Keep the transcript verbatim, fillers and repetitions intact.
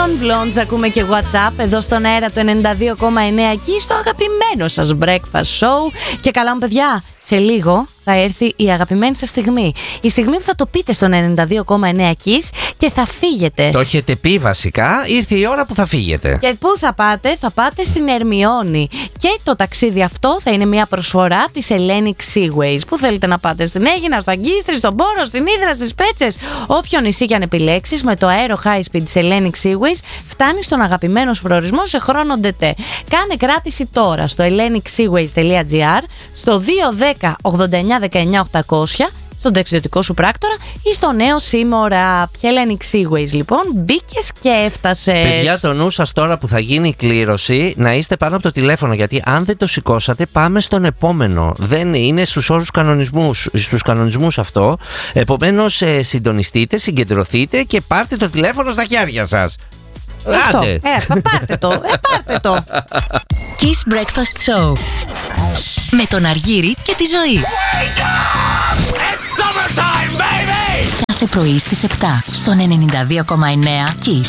Neon Blondes ακούμε και WhatsApp εδώ στον αέρα του ενενήντα δύο κόμμα εννέα εκεί στο αγαπημένο σας breakfast show. Και καλά μου παιδιά, σε λίγο θα έρθει η αγαπημένη σας στιγμή. Η στιγμή που θα το πείτε στον ενενήντα δύο κόμμα εννέα Kiss και θα φύγετε. Το έχετε πει βασικά, ήρθε η ώρα που θα φύγετε. Και πού θα πάτε? Θα πάτε στην Ερμιόνη. Και το ταξίδι αυτό θα είναι μια προσφορά της Hellenic Seaways. Πού θέλετε να πάτε? Στην Αίγινα, στο Αγκίστρι, στον Πόρο, στην Ύδρα, στις Πέτσες. Όποιο νησί και αν επιλέξεις, με το αέρο high speed της Hellenic Seaways φτάνει στον αγαπημένο σου προορισμό σε χρόνο ντετέ. Κάνε κράτηση τώρα στο hellenic seaways τελεία gr, στο δύο ένα μηδέν ογδόντα εννιά δεκαεννιά οκτακόσια, στον ταξιδιωτικό σου πράκτορα ή στο νέο Σίμωρα. Hellenic Seaways λοιπόν, μπήκες και έφτασες. Παιδιά, το νου σας τώρα που θα γίνει η κλήρωση, να είστε πάνω από το τηλέφωνο, γιατί αν δεν το σηκώσατε πάμε στον επόμενο. Δεν είναι στους όρους κανονισμούς, στους κανονισμούς αυτό. Επομένως ε, συντονιστείτε, συγκεντρωθείτε και πάρτε το τηλέφωνο στα χέρια σας. Αυτό, Άντε. ε, πάρτε το, ε, πάρτε το. Kiss Breakfast Show με τον Αργύρη και τη Ζωή. Κάθε πρωί στις επτά στον ενενήντα δύο κόμμα εννέα Kiss.